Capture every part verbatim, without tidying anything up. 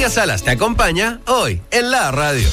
Matías Salas te acompaña hoy en la radio.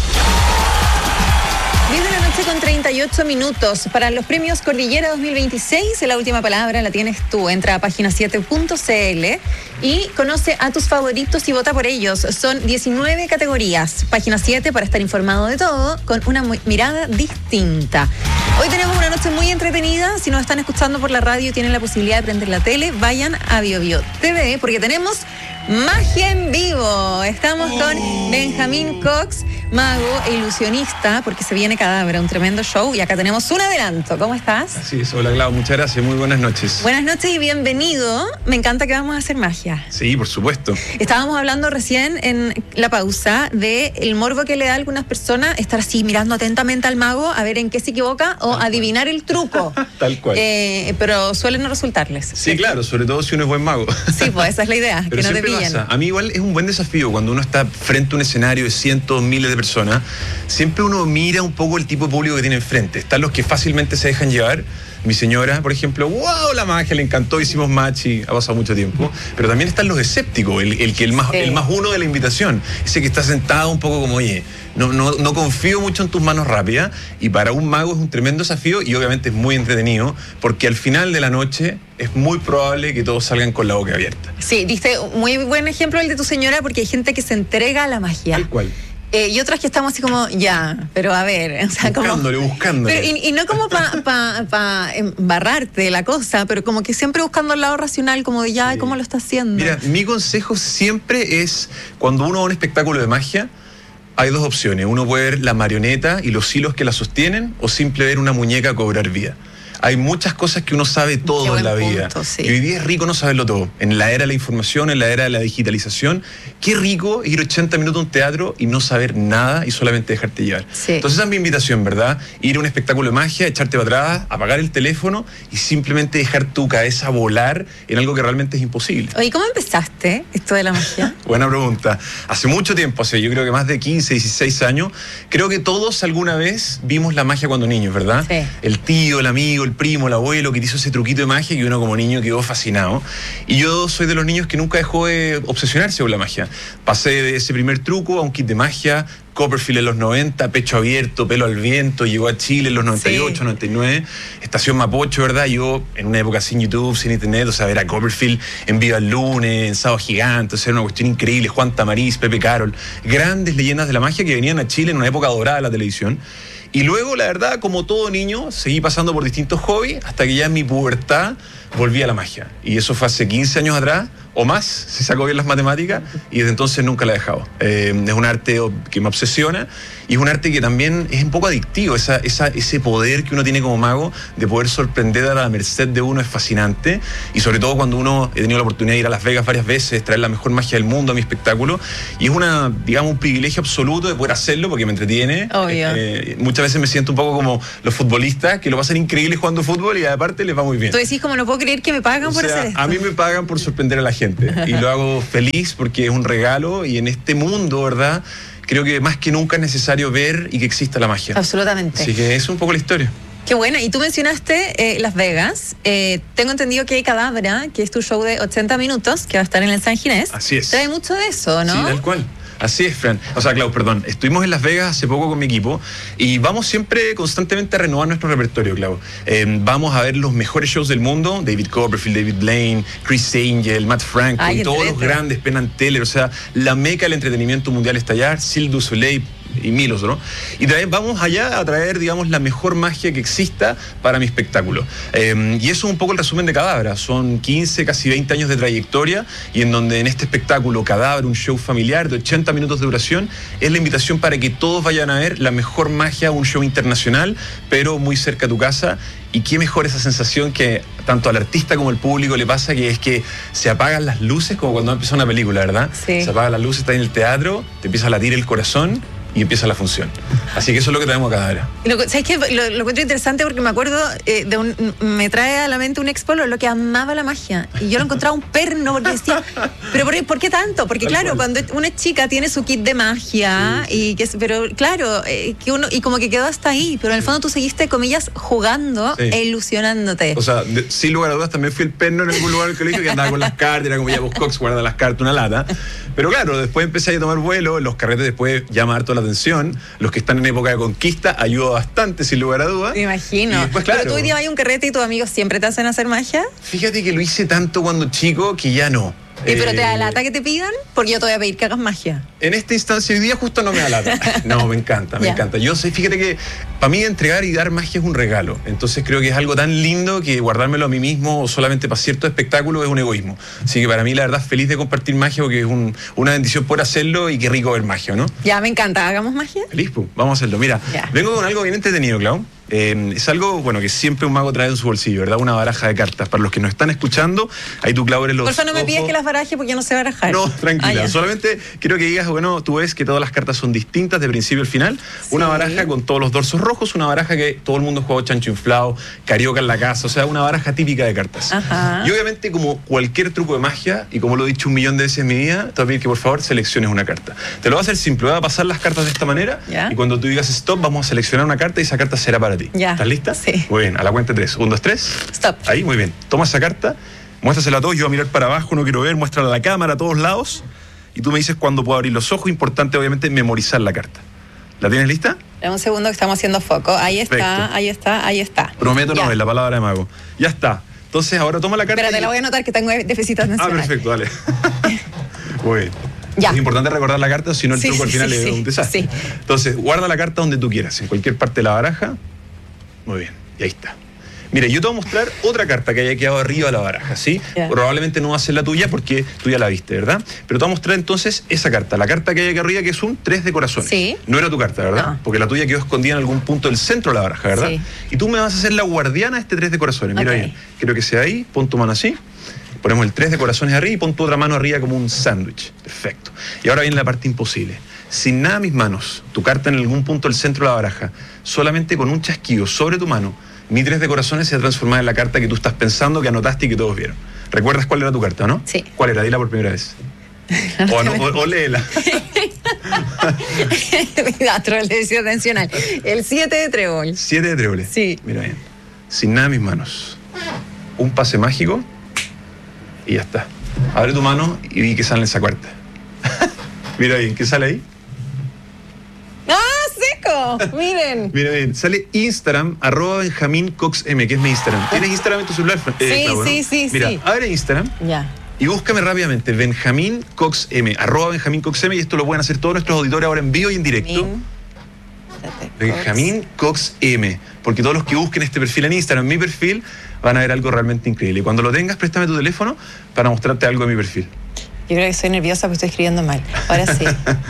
diez de la noche con treinta y ocho minutos. Para los premios Cordillera dos mil veintiséis, la última palabra la tienes tú. Entra a página siete punto c l y conoce a tus favoritos y vota por ellos. Son diecinueve categorías. Página siete para estar informado de todo con una mirada distinta. Hoy tenemos una noche muy entretenida. Si nos están escuchando por la radio y tienen la posibilidad de prender la tele, vayan a BioBio T V porque tenemos magia en vivo. Estamos con Benjamín Cox, mago e ilusionista, porque se viene Cadabra, un tremendo show, y acá tenemos un adelanto. ¿Cómo estás? Así es, hola Clau, muchas gracias, muy buenas noches. Buenas noches y bienvenido. Me encanta que vamos a hacer magia. Sí, por supuesto. Estábamos hablando recién en la pausa de el morbo que le da a algunas personas estar así mirando atentamente al mago a ver en qué se equivoca o Tal adivinar cual. el truco. Tal cual. Eh, pero suele no resultarles. Sí, ¿cierto? Claro, sobre todo si uno es buen mago. Sí, pues esa es la idea, pero que no te pillen. Pasa. A mí igual es un buen desafío cuando uno está frente a un escenario de cientos, miles de personas. Siempre uno mira un poco el tipo de público que tiene enfrente. Están los que fácilmente se dejan llevar. Mi señora, por ejemplo, wow, la magia, le encantó, hicimos match y ha pasado mucho tiempo. Pero también están los escépticos, el, el que el más, sí. el más uno de la invitación. Ese que está sentado un poco como, oye, no, no, no confío mucho en tus manos rápidas. Y para un mago es un tremendo desafío y obviamente es muy entretenido porque al final de la noche es muy probable que todos salgan con la boca abierta. Sí, diste muy buen ejemplo el de tu señora porque hay gente que se entrega a la magia. Tal cual. Eh, y otras que estamos así como, ya, pero a ver, o sea, buscándole, como, buscándole. Pero, y, y no como para pa, pa embarrarte la cosa, pero como que siempre buscando el lado racional, como de ya, sí. ¿Cómo lo está haciendo? Mira, mi consejo siempre es, cuando uno va a un espectáculo de magia, hay dos opciones. Uno puede ver la marioneta y los hilos que la sostienen, o simple ver una muñeca cobrar vida. Hay muchas cosas que uno sabe todo en la vida. Punto, sí. Y hoy día es rico no saberlo todo. En la era de la información, en la era de la digitalización, qué rico ir ochenta minutos a un teatro y no saber nada y solamente dejarte llevar. Sí. Entonces esa es mi invitación, ¿verdad? Ir a un espectáculo de magia, echarte para atrás, apagar el teléfono y simplemente dejar tu cabeza volar en algo que realmente es imposible. Oye, ¿cómo empezaste esto de la magia? Buena pregunta. Hace mucho tiempo, hace yo creo que más de quince, dieciséis años, creo que todos alguna vez vimos la magia cuando niños, ¿verdad? Sí. El tío, el amigo, el primo, el abuelo que te hizo ese truquito de magia y uno como niño quedó fascinado. Y yo soy de los niños que nunca dejó de obsesionarse con la magia. Pasé de ese primer truco a un kit de magia, Copperfield en los noventa, pecho abierto, pelo al viento, llegó a Chile en los noventa y ocho, sí. noventa y nueve, Estación Mapocho, ¿verdad? Yo en una época sin YouTube, sin internet, o sea, ver a Copperfield en Viva el Lunes, en Sábado Gigante, o sea, era una cuestión increíble, Juan Tamariz, Pepe Carol, grandes leyendas de la magia que venían a Chile en una época dorada de la televisión. Y luego, la verdad, como todo niño, seguí pasando por distintos hobbies hasta que ya en mi pubertad volví a la magia. Y eso fue hace quince años atrás, o más, si saco bien las matemáticas, y desde entonces nunca la he dejado. Eh, es un arte que me obsesiona y es un arte que también es un poco adictivo. Esa, esa, ese poder que uno tiene como mago de poder sorprender a la merced de uno es fascinante. Y sobre todo cuando uno, he tenido la oportunidad de ir a Las Vegas varias veces, traer la mejor magia del mundo a mi espectáculo. Y es una, digamos, un privilegio absoluto de poder hacerlo porque me entretiene. Obvio. Eh, muchas veces me siento un poco como los futbolistas que lo pasan increíble jugando fútbol y aparte les va muy bien. Tú decís como no puedo creer que me pagan o por sea, hacer esto. A mí me pagan por sorprender a la gente y lo hago feliz porque es un regalo y en este mundo, ¿verdad? Creo que más que nunca es necesario ver y que exista la magia. Absolutamente. Así que es un poco la historia. Qué buena. Y tú mencionaste eh, Las Vegas. Eh, tengo entendido que hay Cadabra, que es tu show de ochenta minutos, que va a estar en el San Ginés. Así es. Trae mucho de eso, ¿no? Sí, tal cual. Así es, Fran. O sea, Clau, perdón. Estuvimos en Las Vegas hace poco con mi equipo y vamos siempre constantemente a renovar nuestro repertorio, Clau. Eh, vamos a ver los mejores shows del mundo. David Copperfield, David Blaine, Chris Angel, Matt Franco, y todos los grandes, Penn and Teller. O sea, la meca del entretenimiento mundial está allá. Cirque du Soleil y mil otros, ¿no? Y también vamos allá a traer, digamos, la mejor magia que exista para mi espectáculo. Eh, y eso es un poco el resumen de Cadabra. Son quince, casi veinte años de trayectoria y en donde en este espectáculo Cadabra, un show familiar de ochenta minutos de duración, es la invitación para que todos vayan a ver la mejor magia, un show internacional, pero muy cerca a tu casa. Y qué mejor esa sensación que tanto al artista como al público le pasa, que es que se apagan las luces como cuando empieza una película, ¿verdad? Sí. Se apagan las luces, estás en el teatro, te empieza a latir el corazón y empieza la función. Así que eso es lo que tenemos acá ahora. Lo, ¿Sabes qué? Lo, lo encuentro interesante porque me acuerdo, eh, de un, me trae a la mente un expolo lo que amaba la magia. Y yo lo encontraba un perno porque decía, ¿pero por, por qué tanto? Porque Tal claro, cual. cuando una chica tiene su kit de magia, Sí, sí. y que es- pero claro, eh, que uno, y como que quedó hasta ahí, pero en el fondo tú seguiste, comillas, jugando Sí. e ilusionándote. O sea, de- sin lugar a dudas también fui el perno en algún lugar del colegio que andaba con las cartas, era como ya vos Cox guarda las cartas, una lata. Pero claro, después empecé a tomar vuelo, los carretes después llaman harto la atención, los que están en época de conquista ayuda bastante, sin lugar a dudas. Me imagino. Y después, claro, Pero tú hoy día vas a un carrete y tus amigos siempre te hacen hacer magia. fíjate que lo hice tanto cuando chico que ya no. ¿Y pero te da Eh, lata que te pidan? Porque yo te voy a pedir que hagas magia. En esta instancia hoy día justo no me da lata. No, me encanta, me Ya. encanta. Yo sé, fíjate que para mí entregar y dar magia es un regalo. Entonces creo que es algo tan lindo que guardármelo a mí mismo o solamente para ciertos espectáculos es un egoísmo. Así que para mí la verdad feliz de compartir magia porque es un- una bendición poder hacerlo y qué rico ver magia, ¿no? Ya, me encanta. ¿Hagamos magia? Feliz, pues, vamos a hacerlo. Mira, Ya. vengo con algo bien entretenido, Clau. Eh, es algo, bueno, que siempre un mago trae en su bolsillo, ¿verdad? Una baraja de cartas. Para los que nos están escuchando, ahí tú, Clau, eres los Por eso no me pides ojos. que las baraje porque yo no sé barajar. No, tranquila. Ah, ya. Solamente quiero que digas, bueno, tú ves que todas las cartas son distintas de principio al final. Una Sí. baraja con todos los dorsos rojos, una baraja que todo el mundo juega chancho inflado, carioca en la casa, o sea, una baraja típica de cartas. Ajá. Y obviamente, como cualquier truco de magia, y como lo he dicho un millón de veces en mi vida, te voy a pedir que por favor selecciones una carta. Te lo voy a hacer simple, voy a pasar las cartas de esta manera, Ya. y cuando tú digas stop, vamos a seleccionar una carta y esa carta será para ti. Ya. ¿Estás lista? Sí. Muy bien, a la cuenta de tres. Un, dos, tres. Stop. Ahí, muy bien. Toma esa carta, muéstrasela a todos, yo voy a mirar para abajo, no quiero ver, muéstrala a la cámara, a todos lados, y tú me dices cuándo puedo abrir los ojos. Importante, obviamente, memorizar la carta. ¿La tienes lista? Dame un segundo que estamos haciendo foco. Ahí está, Perfecto. ahí está, ahí está. Prometo Ya. no es la palabra de mago. Ya está. Entonces, ahora toma la carta. Espérate, y- la voy a anotar que tengo déficit Ah, atencional. perfecto, dale. Muy bien. Ya. Es importante recordar la carta, si no el Sí, truco al sí, final sí, es sí. un desastre. Sí. Entonces, guarda la carta donde tú quieras, en cualquier parte de la baraja. Muy bien, y ahí está. Mira, yo te voy a mostrar otra carta que haya quedado arriba de la baraja, ¿sí? Ya. Probablemente no va a ser la tuya porque tú ya la viste, ¿verdad? Pero te voy a mostrar entonces esa carta, la carta que hay aquí arriba, que es un tres de corazones. Sí. No era tu carta, ¿verdad? No. Porque la tuya quedó escondida en algún punto del centro de la baraja, ¿verdad? Sí. Y tú me vas a hacer la guardiana de este tres de corazones. Mira Ok. bien, quiero que sea ahí, pon tu mano así. Ponemos el tres de corazones arriba y pon tu otra mano arriba como un sándwich. Perfecto. Y ahora viene la parte imposible. Sin nada en mis manos, tu carta en algún punto del centro de la baraja, solamente con un chasquido sobre tu mano, mi tres de corazones se ha transformado en la carta que tú estás pensando, que anotaste y que todos vieron. ¿Recuerdas cuál era tu carta, no? Sí. ¿Cuál era? Dila por primera vez. o, no- o- o léela. Cuidado, el déficit atencional. El siete de trébol. Siete de tréboles. Sí. Mira bien. Sin nada en mis manos. Un pase mágico y ya está. Abre tu mano y vi que sale en esa cuarta. Mira bien, ¿qué sale ahí? ¡Ah, seco! Miren. Mira bien, sale Instagram, arroba Benjamín Cox M, que es mi Instagram. ¿Tienes Instagram en tu celular? Eh, Sí, Clau, ¿no? sí, sí, Mira, sí. abre Instagram Ya. y búscame rápidamente Benjamín Cox M, arroba Benjamín Cox M, y esto lo pueden hacer todos nuestros auditores ahora en vivo y en directo. Min. Espérate, Benjamín Cox M, porque todos los que busquen este perfil en Instagram, mi perfil, van a ver algo realmente increíble. Y cuando lo tengas, préstame tu teléfono para mostrarte algo de mi perfil. Yo creo que estoy nerviosa porque estoy escribiendo mal. Ahora sí.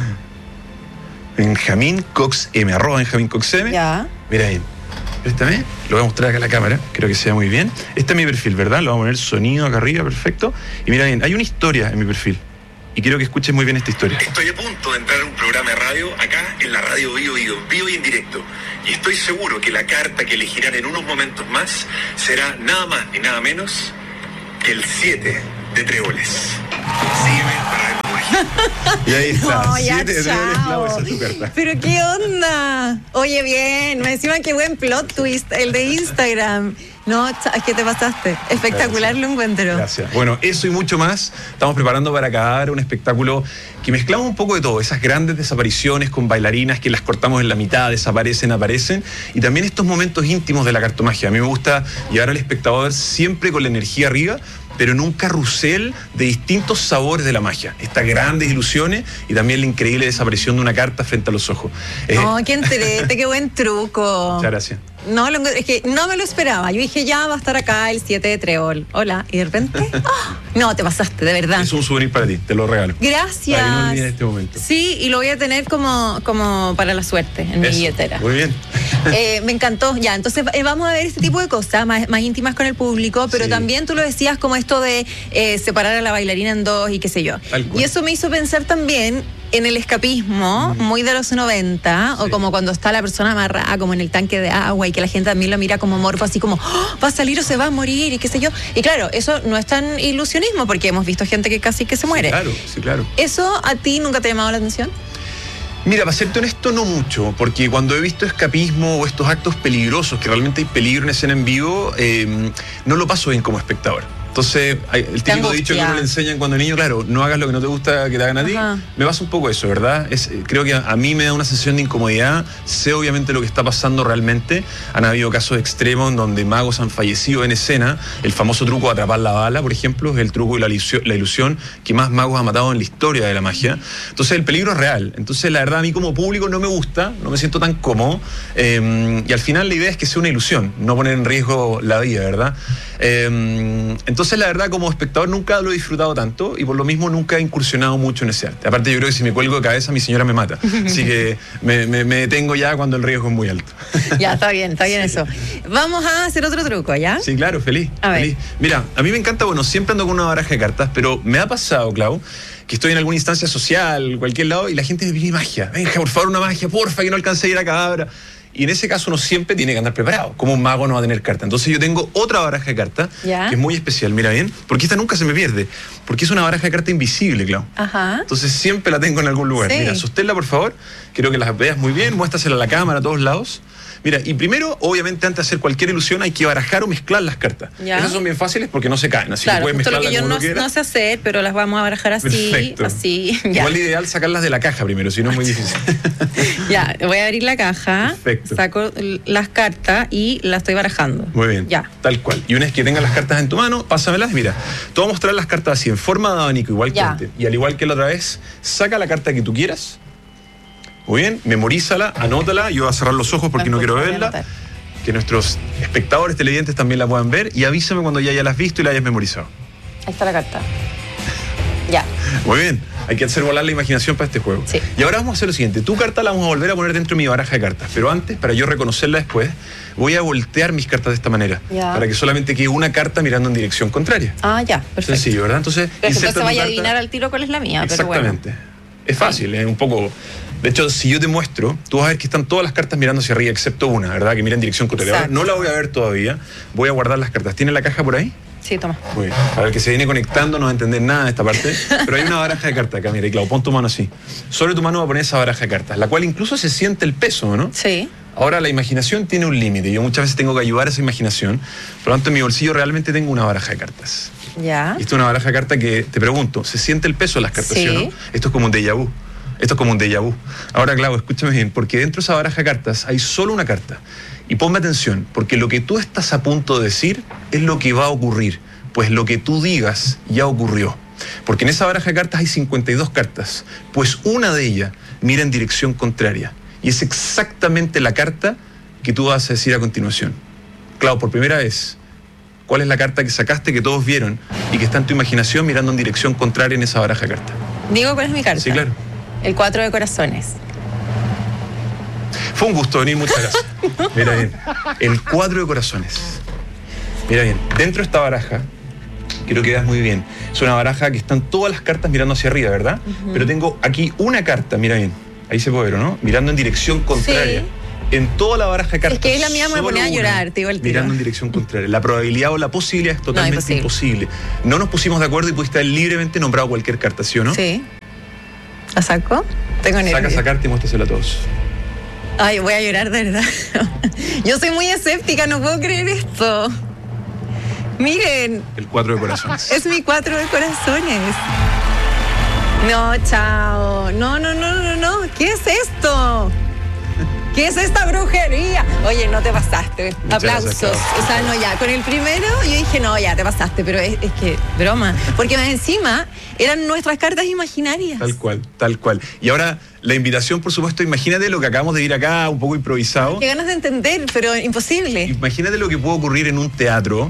Benjamín Cox M, arroba Benjamín Cox M. Ya. Mira ahí, préstame, lo voy a mostrar acá a la cámara, creo que se ve muy bien. Este es mi perfil, ¿verdad? Lo vamos a poner sonido acá arriba, perfecto. Y mira bien, hay una historia en mi perfil. Y quiero que escuches muy bien esta historia. Estoy a punto de entrar a un programa de radio acá en la radio Bio Bio, en vivo y en directo. Y estoy seguro que la carta que elegirán en unos momentos más será nada más ni nada menos que el siete de tréboles. Sígueme para ver la magia. Y ahí está, No, ya, siete de tréboles, chao. Clau, esa es tu carta. Pero qué onda. Oye, bien. Me encima qué buen plot twist, el de Instagram. No, cha- es que te pasaste. Espectacular Gracias. lo encuentro. Gracias. Bueno, eso y mucho más estamos preparando para acabar un espectáculo que mezclamos un poco de todo. Esas grandes desapariciones con bailarinas que las cortamos en la mitad, desaparecen, aparecen. Y también estos momentos íntimos de la cartomagia. A mí me gusta llevar al espectador siempre con la energía arriba, pero en un carrusel de distintos sabores de la magia. Estas grandes ilusiones y también la increíble desaparición de una carta frente a los ojos. Eh, Oh, qué entrete, qué buen truco. Muchas gracias. No, lo- es que no me lo esperaba. Yo dije, ya va a estar acá el siete de trébol. Hola. Y de repente, ¡ah! No, te pasaste, de verdad. Es un souvenir para ti, te lo regalo. Gracias. Para que no olvides este momento. Sí, y lo voy a tener como, como para la suerte en mi Eso. billetera. Muy bien. Eh, me encantó. Ya, entonces eh, vamos a ver este tipo de cosas más, más íntimas con el público, pero Sí. también tú lo decías como esto de eh, separar a la bailarina en dos y qué sé yo. Tal cual. Y eso me hizo pensar también en el escapismo, Mm. muy de los noventa, Sí. o como cuando está la persona amarrada como en el tanque de agua y que la gente también lo mira como morfo, así como, "Oh, va a salir o se va a morir y qué sé yo". Y claro, eso no es tan ilusionismo porque hemos visto gente que casi que se muere. Sí, claro, sí, claro. ¿Eso a ti nunca te ha llamado la atención? Mira, para serte honesto, no mucho, porque cuando he visto escapismo o estos actos peligrosos, que realmente hay peligro en escena en vivo, eh, no lo paso bien como espectador. Entonces, hay el típico angustia. dicho que uno le enseñan cuando niño, claro, no hagas lo que no te gusta que te hagan a ti. Ajá. Me pasa un poco eso, ¿verdad? Es, eh, creo que a, a mí me da una sensación de incomodidad. Sé obviamente lo que está pasando realmente. Han habido casos extremos en donde magos han fallecido en escena. El famoso truco de atrapar la bala, por ejemplo, es el truco y la ilusión, la ilusión que más magos ha matado en la historia de la magia. Entonces, el peligro es real. Entonces, la verdad, a mí como público no me gusta, no me siento tan cómodo. Eh, y al final la idea es que sea una ilusión, no poner en riesgo la vida, ¿verdad? Eh, entonces, la verdad, como espectador nunca lo he disfrutado tanto y por lo mismo nunca he incursionado mucho en ese arte. Aparte, yo creo que si me cuelgo de cabeza, mi señora me mata. Así que me, me, me detengo ya cuando el riesgo es muy alto. Ya, está bien, está bien eso. Vamos a hacer otro truco, ¿ya? Sí, claro, feliz. A ver. feliz. Mira, a mí me encanta, bueno, siempre ando con una baraja de cartas, pero me ha pasado, Clau, que estoy en alguna instancia social, cualquier lado, y la gente me pide magia. Venga, por favor, una magia, porfa, que no alcance a ir a cabra. Y en ese caso uno siempre tiene que andar preparado. Como un mago no va a tener carta. Entonces yo tengo otra baraja de cartas ¿Ya? que es muy especial, mira bien, porque esta nunca se me pierde, porque es una baraja de carta invisible, Clau. Ajá. Entonces siempre la tengo en algún lugar. Sí. Mira, sosténla por favor, quiero que las veas muy bien, muéstrasela a la cámara a todos lados. Mira, y primero, obviamente, antes de hacer cualquier ilusión hay que barajar o mezclar las cartas. Ya. Esas son bien fáciles porque no se caen, así Claro, que puedes justo lo mezclarlas que yo como no, uno quiera. no sé hacer, pero las vamos a barajar así, Perfecto. así. Ya. Igual ideal sacarlas de la caja primero, si no es muy difícil. Ya, voy a abrir la caja, Perfecto. saco l- las cartas y las estoy barajando. Muy bien, Ya. tal cual. Y una vez que tengas las cartas en tu mano, pásamelas. Mira, te voy a mostrar las cartas así, en forma de abanico, igual que Ya. antes. Y al igual que la otra vez, saca la carta que tú quieras. Muy bien, memorízala, anótala. Yo voy a cerrar los ojos porque no quiero Voy a verla. anotar. Que nuestros espectadores televidentes también la puedan ver. Y avísame cuando ya hayas visto y la hayas memorizado. Ahí está la carta. Ya. Muy bien, hay que hacer volar la imaginación para este juego. Sí. Y ahora vamos a hacer lo siguiente. Tu carta la vamos a volver a poner dentro de mi baraja de cartas. Pero antes, para yo reconocerla después, voy a voltear mis cartas de esta manera. Ya. Para que solamente quede una carta mirando en dirección contraria. Ah, ya, perfecto. Sencillo, ¿verdad? Entonces, Pero inserta entonces tu vaya a carta. adivinar al tiro cuál es la mía, pero bueno. Exactamente. Es fácil, es un poco... De hecho, si yo te muestro, tú vas a ver que están todas las cartas mirando hacia arriba, excepto una, ¿verdad? Que mira en dirección contraria. Ahora, Exacto. no la voy a ver todavía. Voy a guardar las cartas. ¿Tiene la caja por ahí? Sí, toma. Muy bien. Para el que se viene conectando no va a entender nada de esta parte. Pero hay una baraja de cartas acá, mira. Y Clau, pon tu mano así. Sobre tu mano va a poner esa baraja de cartas, la cual incluso se siente el peso, ¿no? Sí. Ahora, la imaginación tiene un límite. Yo muchas veces tengo que ayudar a esa imaginación. Por lo tanto, en mi bolsillo realmente tengo una baraja de cartas. Ya. Y esta es una baraja de cartas que, te pregunto, ¿se siente el peso de las cartas, Sí. sí o no? Esto es como un déjà vu. Esto es como un déjà vu. Ahora, Clau, escúchame bien, porque dentro de esa baraja de cartas hay solo una carta. Y ponme atención, porque lo que tú estás a punto de decir es lo que va a ocurrir. Pues lo que tú digas ya ocurrió. Porque en esa baraja de cartas hay cincuenta y dos cartas. Pues una de ellas mira en dirección contraria. Y es exactamente la carta que tú vas a decir a continuación. Clau, por primera vez, ¿cuál es la carta que sacaste que todos vieron y que está en tu imaginación mirando en dirección contraria en esa baraja de cartas? Digo cuál es mi carta. Sí, claro. El cuatro de corazones. Fue un gusto venir, muchas gracias. Mira bien, el cuatro de corazones. Mira bien, dentro de esta baraja, quiero que veas muy bien, es una baraja que están todas las cartas mirando hacia arriba, ¿verdad? Uh-huh. Pero tengo aquí una carta, mira bien, ahí se puede ver, ¿no? Mirando en dirección contraria. Sí. En toda la baraja de cartas. Es que es la mía, me solo ponía a una, llorar, te digo el tiro. mirando en dirección contraria. La probabilidad o la posibilidad es totalmente No, imposible. No nos pusimos de acuerdo y pudiste haber libremente nombrado cualquier carta, ¿sí o no? Sí. ¿La saco? Tengo nervios. Saca esa carta y muéstrasela a todos. Ay, voy a llorar de verdad. Yo soy muy escéptica, no puedo creer esto. Miren, El cuatro de corazones. es mi cuatro de corazones. No, chao. No, no, no, no, no. ¿Qué es esto? ¿Qué es esta brujería? Oye, no te pasaste. Muchas Aplausos. gracias, Clau. O sea, no, ya. Con el primero yo dije, no, ya te pasaste. Pero es, es que, broma. Porque más encima eran nuestras cartas imaginarias. Tal cual, tal cual. Y ahora la invitación, por supuesto, imagínate lo que acabamos de ir acá, un poco improvisado. Qué ganas de entender, pero imposible. Imagínate lo que puede ocurrir en un teatro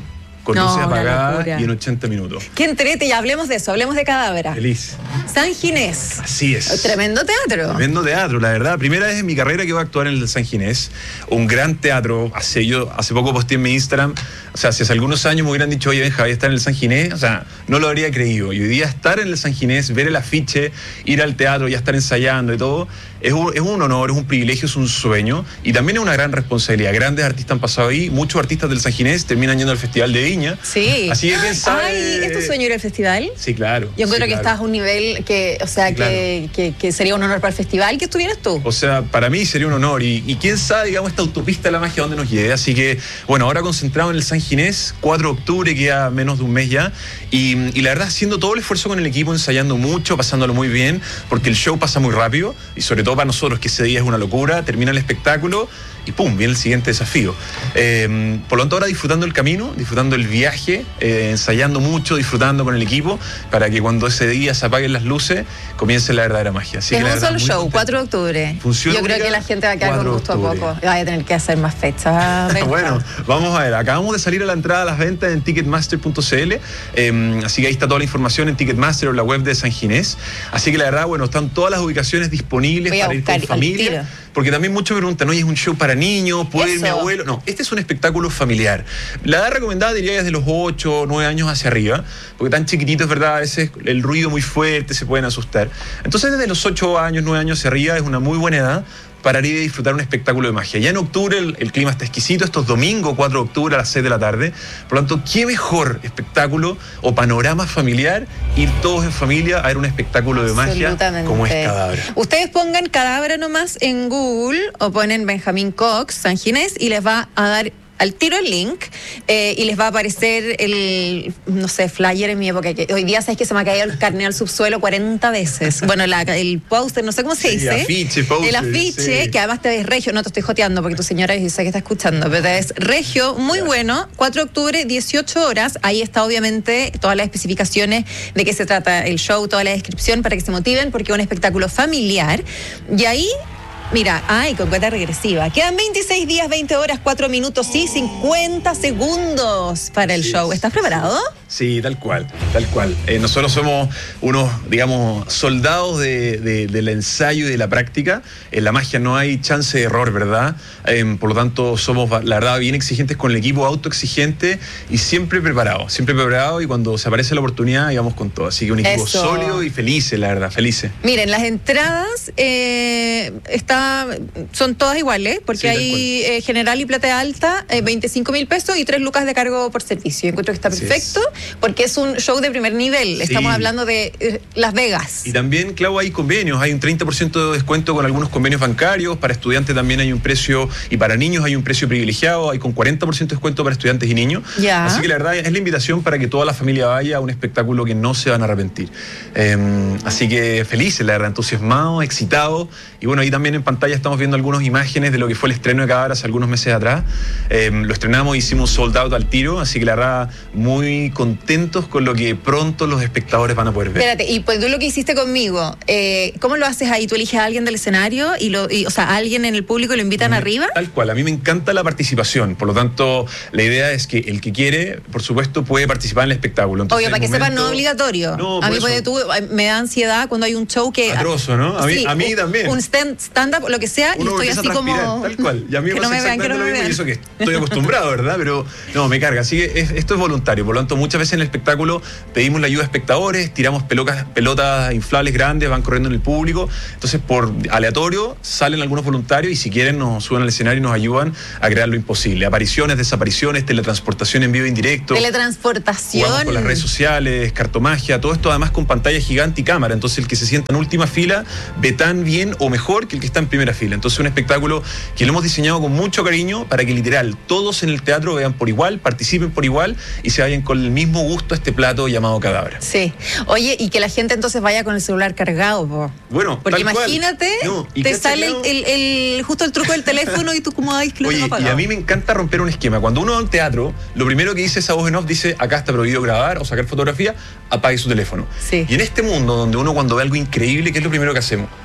con No, luces una apagadas locura. y en ochenta minutos. Qué entrete, ya hablemos de eso, hablemos de Cadabra. Feliz. San Ginés. Así es. Tremendo teatro. Tremendo teatro, la verdad. Primera vez en mi carrera que voy a actuar en el San Ginés. Un gran teatro. Hace, yo, hace poco posteé en mi Instagram. O sea, si hace algunos años me hubieran dicho, oye, Benja, voy a estar en el San Ginés. O sea, no lo habría creído. Y hoy día estar en el San Ginés, ver el afiche, ir al teatro, ya estar ensayando y todo, es un, es un honor, es un privilegio, es un sueño. Y también es una gran responsabilidad. Grandes artistas han pasado ahí. Muchos artistas del San Ginés terminan yendo al Festival de Viña. Sí. Así que quién sabe. Ay, ¿es tu sueño ir al festival? Sí, claro. Yo encuentro sí, que claro. estás a un nivel que, o sea, Sí, que, que, que sería un honor para el festival que estuvieras tú. O sea, para mí sería un honor y, y quién sabe, digamos, esta autopista de la magia dónde nos lleve. Así que, bueno, ahora concentrado en el San Ginés, cuatro de octubre, queda menos de un mes ya. Y, y la verdad, haciendo todo el esfuerzo con el equipo, ensayando mucho, pasándolo muy bien, porque el show pasa muy rápido y sobre todo para nosotros, que ese día es una locura, termina el espectáculo y pum, viene el siguiente desafío. Eh, por lo tanto, ahora disfrutando el camino, disfrutando el viaje, eh, ensayando mucho, disfrutando con el equipo, para que cuando ese día se apaguen las luces, comience la verdadera magia. Así Es que la un verdad, solo muy show, contento. cuatro de octubre. Función Yo creo única, que la gente va a quedar con cuatro de gusto a octubre. poco. Vaya a tener que hacer más fechas. Benja. Bueno, vamos a ver, acabamos de salir a la entrada a las ventas en ticketmaster punto c l, eh, así que ahí está toda la información en Ticketmaster o en la web de San Ginés. Así que la verdad, bueno, están todas las ubicaciones disponibles Voy a para ir buscar con al familia. tiro. Porque también muchos preguntan, oye, es un show para niños, ¿puede ir mi Eso. abuelo? No, este es un espectáculo familiar. La edad recomendada diría desde los ocho, nueve años hacia arriba, porque tan chiquititos, ¿verdad? A veces el ruido muy fuerte, se pueden asustar. Entonces, desde los ocho años, nueve años hacia arriba es una muy buena edad para ir a disfrutar un espectáculo de magia. Ya en octubre el, el clima está exquisito, esto es domingo cuatro de octubre a las seis de la tarde. Por lo tanto, ¿qué mejor espectáculo o panorama familiar ir todos en familia a ver un espectáculo de magia Absolutamente. como es Cadabra? Ustedes pongan Cadabra nomás en Google o ponen Benjamín Cox, San Ginés, y les va a dar al tiro el link eh, y les va a aparecer el, no sé, flyer en mi época. Que hoy día sabes que se me ha caído el carnet al subsuelo cuarenta veces. Bueno, la, el póster, no sé cómo se Sí, dice. afiche, póster, el afiche, sí. que además te ves regio. No te estoy joteando porque tu señora dice que está escuchando, pero te ves regio, muy Ya. bueno. cuatro de octubre, dieciocho horas. Ahí está obviamente todas las especificaciones de qué se trata el show, toda la descripción para que se motiven porque es un espectáculo familiar. Y ahí... Mira, ay, con cuenta regresiva. Quedan veintiséis días, veinte horas, cuatro minutos y cincuenta segundos para el Sí, show. ¿Estás preparado? Sí, tal cual, tal cual. Eh, nosotros somos unos, digamos, soldados de, de, del ensayo y de la práctica. En la magia no hay chance de error, ¿verdad? Eh, por lo tanto, somos, la verdad, bien exigentes con el equipo, autoexigente y siempre preparados, siempre preparados y cuando se aparece la oportunidad, íbamos con todo. Así que un equipo Eso. sólido y felices, la verdad, felices. Miren, las entradas eh, está, son todas iguales, porque Sí, tal hay eh, general y plata alta, eh, veinticinco mil pesos y tres lucas de cargo por servicio. Yo encuentro que está Así perfecto, porque es un show de primer nivel. Sí. Estamos hablando de eh, Las Vegas. Y también, Clau, hay convenios, hay un treinta por ciento de descuento con algunos convenios bancarios, para estudiantes también hay un precio, y para niños hay un precio privilegiado, hay con cuarenta por ciento de descuento para estudiantes y niños. Ya. Así que la verdad es la invitación para que toda la familia vaya a un espectáculo que no se van a arrepentir. Eh, así que felices, la verdad, entusiasmados, excitados, y bueno, ahí también en pantalla estamos viendo algunas imágenes de lo que fue el estreno de Cadabra hace algunos meses atrás. Eh, lo estrenamos, hicimos sold out al tiro, así que la verdad, muy contentos con lo que pronto los espectadores van a poder ver. Espérate, y pues tú lo que hiciste conmigo, eh, ¿cómo lo haces ahí? ¿Tú eliges a alguien del escenario y, lo, y o sea, a alguien en el público lo invitan Me- arriba? Tal cual, a mí me encanta la participación, por lo tanto, la idea es que el que quiere, por supuesto, puede participar en el espectáculo. Entonces, Obvio, para en que el sepan, no momento- obligatorio. No, a mí por puede eso. tú, me da ansiedad cuando hay un show que... Atroso, ¿no? A mí- Sí, a mí un- también. Un stand- stand-up, lo que sea, Uno y estoy empieza así a transpirar, como... tal cual. Y a mí me que no pasa me vean, que no exactamente me lo mismo, vean. y eso que estoy acostumbrado, ¿verdad? Pero no, me carga. Así que es- esto es voluntario. Por lo tanto, muchas veces en el espectáculo pedimos la ayuda de espectadores, tiramos pelotas, pelotas inflables grandes, van corriendo en el público. Entonces, por aleatorio, salen algunos voluntarios y si quieren nos suben al escenario y nos ayudan a crear lo imposible. Apariciones, desapariciones, teletransportación en vivo e indirecto. Teletransportación. Jugamos con las redes sociales, cartomagia, todo esto además con pantalla gigante y cámara. Entonces el que se sienta en última fila ve tan bien o mejor que el que está en primera fila. Entonces un espectáculo que lo hemos diseñado con mucho cariño para que literal todos en el teatro vean por igual, participen por igual y se vayan con el mismo gusto a este plato llamado Cadabra. Sí. Oye, y que la gente entonces vaya con el celular cargado, po. Bueno, Porque tal cual. imagínate, No, y te cacha, sale Clau, el, el- justo el truco del teléfono y tú como, ay, que lo Oye, tengo y apagado. a mí me encanta romper un esquema. Cuando uno va al teatro, lo primero que dice esa voz en off dice, acá está prohibido grabar o sacar fotografía, apague su teléfono. Sí. Y en este mundo donde uno cuando ve algo increíble, ¿qué es lo primero que hacemos?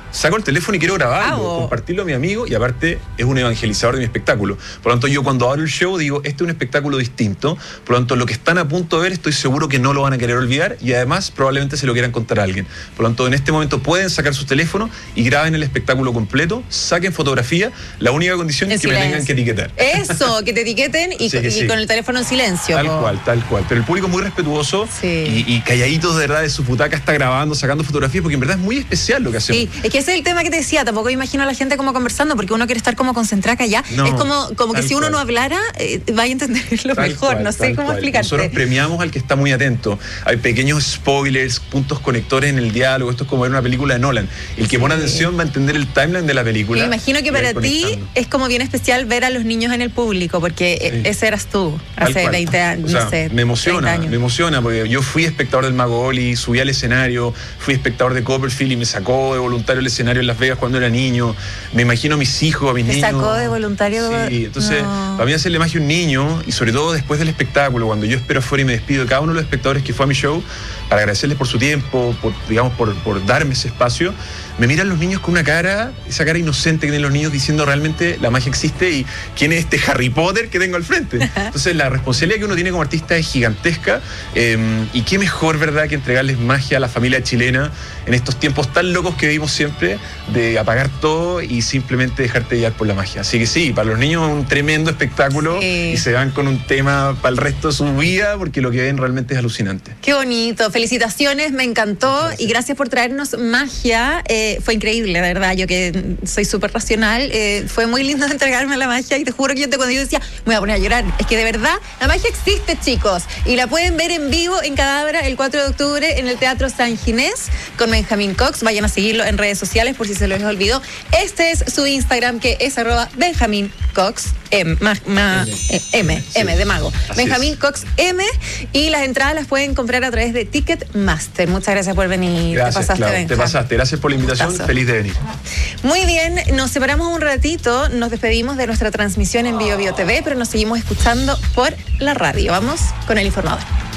saco el teléfono y quiero grabarlo, Bravo. compartirlo a mi amigo, y aparte es un evangelizador de mi espectáculo. Por lo tanto, yo cuando abro el show digo, este es un espectáculo distinto, por lo tanto, lo que están a punto de ver estoy seguro que no lo van a querer olvidar, y además probablemente se lo quieran contar a alguien. Por lo tanto, en este momento pueden sacar sus teléfonos y graben el espectáculo completo, saquen fotografía, la única condición es que me tengan que etiquetar. Eso, que te etiqueten y, Sí, y sí. con el teléfono en silencio. Tal po. cual, tal cual. Pero el público es muy respetuoso Sí. y, y calladitos de verdad de su butaca está grabando, sacando fotografías, porque en verdad es muy especial lo que hacemos. Sí, es que ese es el tema que te decía, tampoco imagino a la gente como conversando, porque uno quiere estar como concentrada allá. No, es como, como que tal si uno cual. no hablara, eh, vaya a entenderlo Tal mejor, cual, no sé tal cómo cual. explicarte. Nosotros premiamos al que está muy atento. Hay pequeños spoilers, puntos conectores en el diálogo. Esto es como ver una película de Nolan. El que pone atención va a entender el timeline de la película. Me imagino que y va a ir para ti conectando. es como bien especial ver a los niños en el público, porque Sí. ese eras tú Tal hace cual. veinte años, O sea, no sé. me emociona, treinta años. me emociona, porque yo fui espectador del Mago Oli, subí al escenario, fui espectador de Copperfield y me sacó de voluntario el escenario en Las Vegas cuando era niño. Me imagino a mis hijos, a mis ¿Te niños. sacó de voluntario? Sí, entonces, No. para mí hacerle magia a un niño, y sobre todo después del espectáculo, cuando yo espero afuera y me despido de cada uno de los espectadores que fue a mi show, para agradecerles por su tiempo, por, digamos, por, por darme ese espacio, me miran los niños con una cara, esa cara inocente que tienen los niños diciendo realmente la magia existe y quién es este Harry Potter que tengo al frente. Entonces la responsabilidad que uno tiene como artista es gigantesca, eh, y qué mejor, ¿verdad?, que entregarles magia a la familia chilena en estos tiempos tan locos que vivimos siempre, de apagar todo y simplemente dejarte guiar por la magia. Así que sí, para los niños es un tremendo espectáculo, Sí. y se van con un tema para el resto de su vida, porque lo que ven realmente es alucinante. Qué bonito, felicitaciones, me encantó Gracias. y gracias por traernos magia, eh, fue increíble, de verdad, yo que soy súper racional, eh, fue muy lindo entregarme la magia y te juro que yo te, cuando yo decía, me voy a poner a llorar, es que de verdad la magia existe, chicos, y la pueden ver en vivo en Cadabra el cuatro de octubre en el Teatro San Ginés con Benjamín Cox, vayan a seguirlo en redes sociales por si se les olvidó, este es su Instagram que es arroba Benjamín Cox M, ma- ma- eh, M, Sí. M de mago, Así Benjamín es. Cox M, y las entradas las pueden comprar a través de Ticketmaster. Muchas gracias por venir. Gracias, te pasaste, Clau, Benja. te pasaste. Gracias por la invitación. Gustazo. Feliz de venir. Muy bien, nos separamos un ratito, nos despedimos de nuestra transmisión en Bio Bio T V, pero nos seguimos escuchando por la radio. Vamos con el informador.